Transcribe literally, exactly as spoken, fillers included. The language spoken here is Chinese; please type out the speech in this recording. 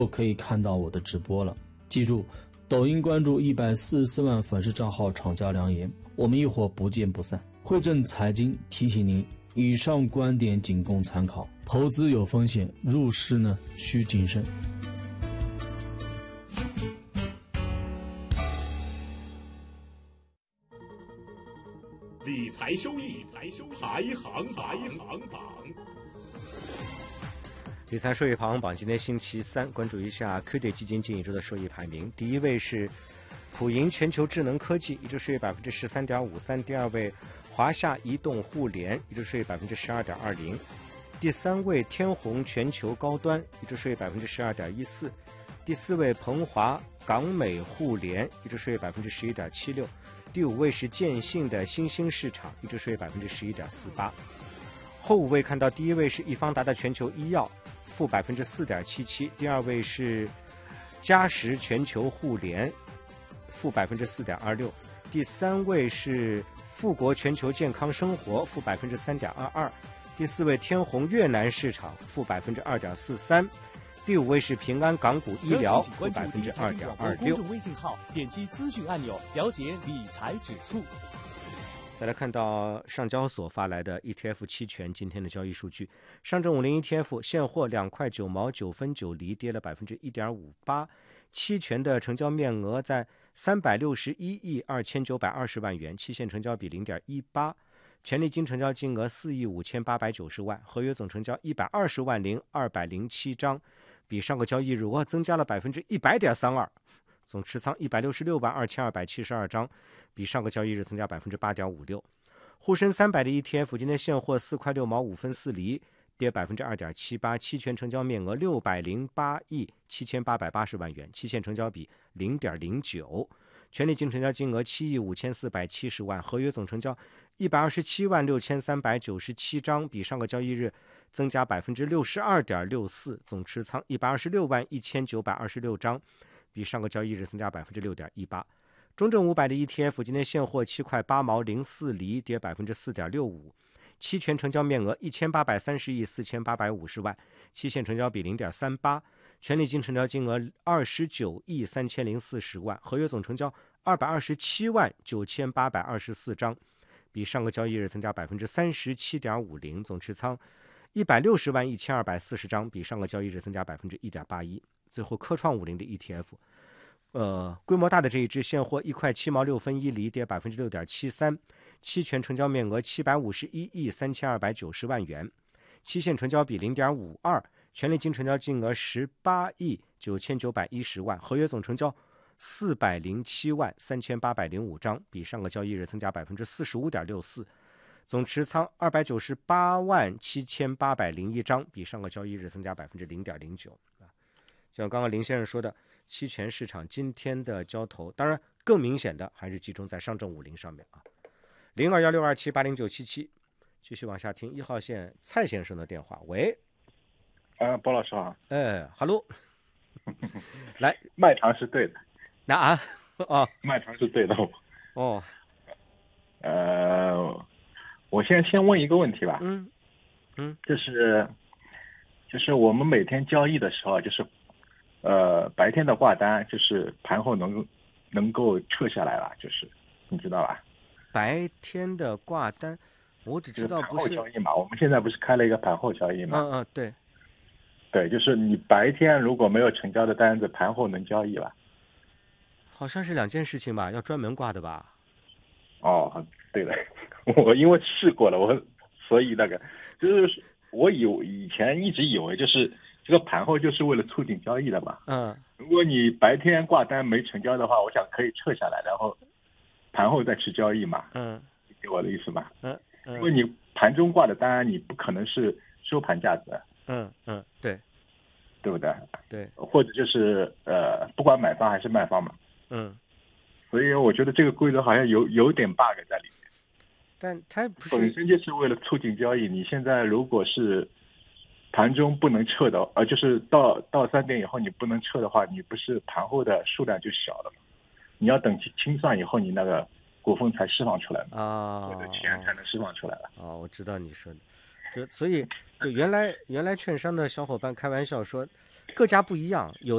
就可以看到我的直播了。记住，抖音关注一百四十四万粉丝账号厂家良言，我们一伙不见不散。汇正财经提醒您，以上观点仅供参考，投资有风险，入市呢需谨慎。 理财收益排行排行榜。 理财收益排行榜今天星期三，关注一下 Q D 基金近一周的收益排名。第一位是普银全球智能科技，一周收益百分之十三点五三；第二位华夏移动互联，一周收益百分之十二点二零；第三位天弘全球高端，一周收益百分之十二点一四；第四位鹏华港美互联，一周收益百分之十一点七六；第五位是建信的新兴市场，一周收益百分之十一点四八。后五位看到第一位是易方达的全球医药，负百分之四点七七；第二位是嘉实全球互联，负百分之四点二六；第三位是富国全球健康生活，负百分之三点二二；第四位天弘越南市场，负百分之二点四三；第五位是平安港股医疗，负百分之二点二六。 公众微信号点击资讯按钮，了解理财指数。 再来看到上交所发来的 E T F 期权今天的交易数据，上证五零 E T F 现货两块九毛九分九厘，跌了百分之一点五八，期权的成交面额在三百六十一亿二千九百二十万元，期限成交比零点一八，权利金成交金额四亿五千八百九十万，合约总成交一百二十万零二百零七张，比上个交易日哇增加了百分之一百点三二，总持仓一百六十六万二千二百七十二张，比上个交易日增加百分之八点五六。沪深三百的 E T F 今天现货四块六毛五分四厘，跌百分之二点七八，期权成交面额六百零八亿七千八百八十万元，期限成交比零点零九，权利金成交金额七亿五千四百七十万，合约总成交一百二十七万六千三百九十七张，比上个交易日增加百分之六十二点六四，总持仓一百二十六万一千九百二十六张，比上个交易日增加百分之六点一八。中证五百的 E T F 今天现货七块八毛零四厘，跌百分之四点六五，期权成交面额一千八百三十亿四千八百五十万，期限成交比零点三八，权利金成交金额二十九亿三千零四十万，合约总成交二百二十七万九千八百二十四张，比上个交易日增加百分之三十七点五零，总持仓一百六十万一千二百四十张，比上个交易日增加百分之一点八一。最后科创五零的 E T F。呃，规模大的这一支现货一块七毛六分一厘，跌百分之六点七三，期权成交面额七百五十一亿三千二百九十万元，期限成交比零点五二，权利金成交金额十八亿九千九百一十万，合约总成交四百零七万三千八百零五张，比上个交易日增加百分之四十五点六四，总持仓二百九十八万七千八百零一张，比上个交易日增加百分之零点零九。像刚刚林先生说的，期权市场今天的交投，当然更明显的还是集中在上证五零上面啊。零二幺六二七八零九七七，继续往下听一号线蔡先生的电话。喂， 呃，包老师好。 哎，哈喽，来， 卖长是对的。 那啊，哦， 卖长是对的。 哦， 呃，我先先问一个问题吧。 嗯嗯， 就是就是我们每天交易的时候，就是。呃，白天的挂单就是盘后能能够撤下来了，就是你知道吧？ 白天的挂单，我只知道不是盘后交易嘛。我们现在不是开了一个盘后交易嘛？ 嗯嗯，对， 对，就是你白天如果没有成交的单子，盘后能交易吧？ 好像是两件事情吧，要专门挂的吧？ 哦，对的，我因为试过了，我所以那个就是我有以前一直以为就是。这个盘后就是为了促进交易的嘛。 嗯， 如果你白天挂单没成交的话，我想可以撤下来，然后盘后再去交易嘛。 嗯， 理解我的意思吧？ 嗯嗯， 因为你盘中挂的单，你不可能是收盘价值。 嗯嗯，对， 对不对？ 对， 或者就是呃，不管买方还是卖方嘛。 嗯， 所以我觉得这个规则好像有有点 bug 在里面。 但它不是本身就是为了促进交易，你现在如果是盘中不能撤的，呃，就是到到三点以后你不能撤的话，你不是盘后的数量就小了吗？你要等清算以后，你那个股份才释放出来嘛， 啊， 我的钱才能释放出来了。 哦，我知道你说的，就所以就原来原来券商的小伙伴开玩笑说， 各家不一样，有